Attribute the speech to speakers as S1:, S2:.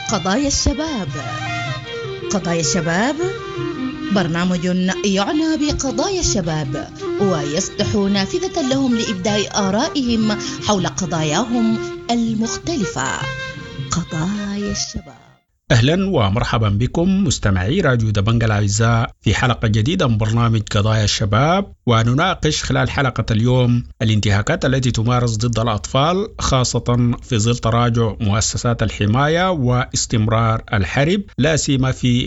S1: قضايا الشباب. قضايا الشباب برنامج يعنى بقضايا الشباب ويصلح نافذة لهم لإبداء آرائهم حول قضاياهم المختلفة. قضايا الشباب.
S2: أهلا ومرحبا بكم مستمعي راديو دبنج الأعزاء في حلقة جديدة من برنامج قضايا الشباب، ونناقش خلال حلقة اليوم الانتهاكات التي تمارس ضد الأطفال، خاصة في ظل تراجع مؤسسات الحماية واستمرار الحرب لا سيما في